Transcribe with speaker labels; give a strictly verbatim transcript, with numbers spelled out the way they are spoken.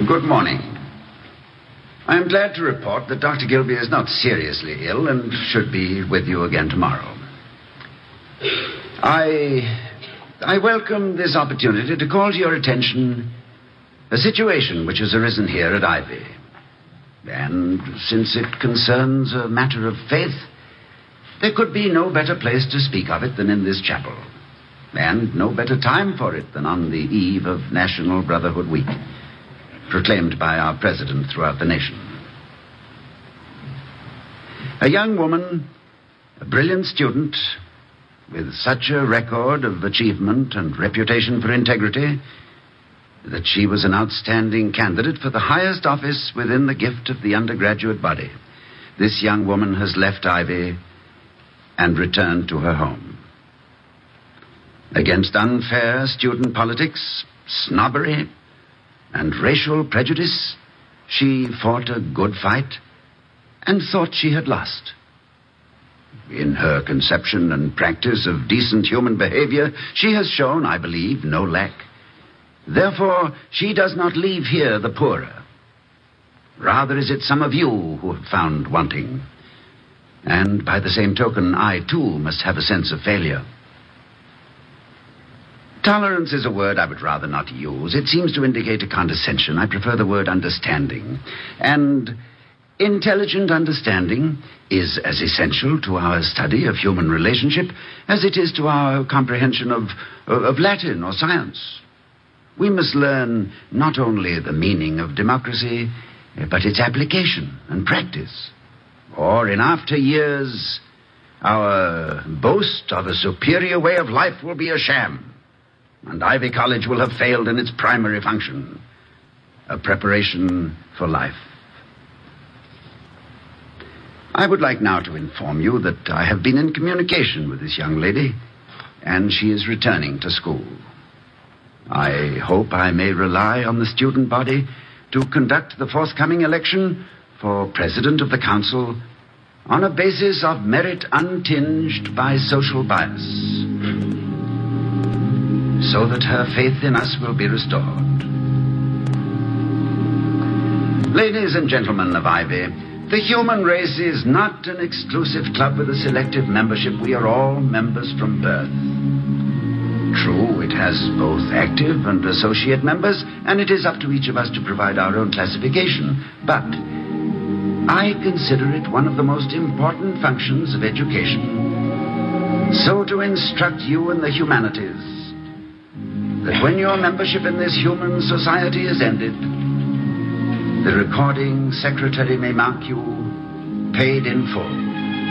Speaker 1: Good morning. I am glad to report that Doctor Gilby is not seriously ill and should be with you again tomorrow. I... I welcome this opportunity to call to your attention a situation which has arisen here at Ivy. And since it concerns a matter of faith, there could be no better place to speak of it than in this chapel. And no better time for it than on the eve of National Brotherhood Week, proclaimed by our president throughout the nation. A young woman, a brilliant student, with such a record of achievement and reputation for integrity that she was an outstanding candidate for the highest office within the gift of the undergraduate body. This young woman has left Ivy and returned to her home. Against unfair student politics, snobbery, and racial prejudice, she fought a good fight and thought she had lost. In her conception and practice of decent human behavior, she has shown, I believe, no lack. Therefore, she does not leave here the poorer. Rather is it some of you who have found wanting. And by the same token, I, too, must have a sense of failure. Tolerance is a word I would rather not use. It seems to indicate a condescension. I prefer the word understanding. And intelligent understanding is as essential to our study of human relationship as it is to our comprehension of, of Latin or science. We must learn not only the meaning of democracy, but its application and practice. Or in after years, our boast of a superior way of life will be a sham, and Ivy College will have failed in its primary function, a preparation for life. I would like now to inform you that I have been in communication with this young lady, and she is returning to school. I hope I may rely on the student body to conduct the forthcoming election for President of the Council on a basis of merit untinged by social bias, so that her faith in us will be restored. Ladies and gentlemen of Ivy, the human race is not an exclusive club with a selective membership. We are all members from birth. True, it has both active and associate members, and it is up to each of us to provide our own classification. But I consider it one of the most important functions of education, so to instruct you in the humanities, that when your membership in this human society is ended, the recording secretary may mark you paid in full.